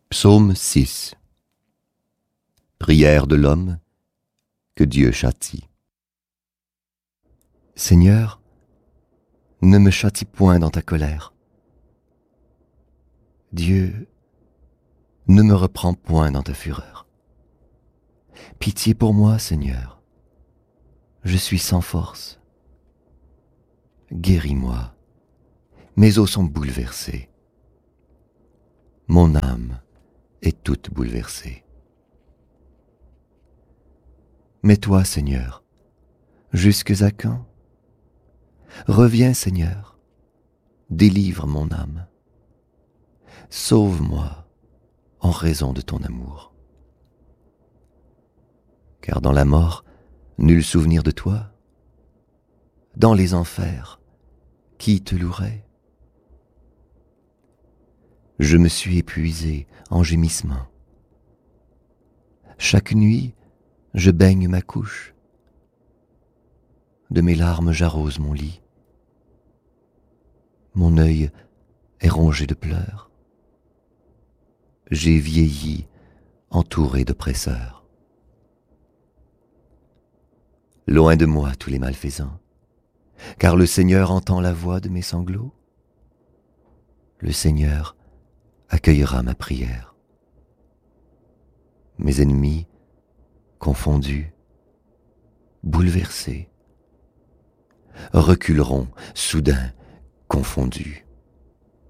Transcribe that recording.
Psaume 6. Prière de l'homme que Dieu châtie. Seigneur, ne me châtie point dans ta colère. Dieu, ne me reprends point dans ta fureur. Pitié pour moi, Seigneur. Je suis sans force. Guéris-moi. Mes os sont bouleversés. Mon âme est toute bouleversée. Mais toi, Seigneur, jusques à quand? Reviens, Seigneur, délivre mon âme. Sauve-moi en raison de ton amour. Car dans la mort, nul souvenir de toi. Dans les enfers, qui te louerait? Je me suis épuisé en gémissement. Chaque nuit, je baigne ma couche. De mes larmes j'arrose mon lit. Mon œil est rongé de pleurs. J'ai vieilli entouré d'oppresseurs. Loin de moi tous les malfaisants, car le Seigneur entend la voix de mes sanglots. Le Seigneur accueillera ma prière. Mes ennemis, confondus, bouleversés, reculeront soudain confondus.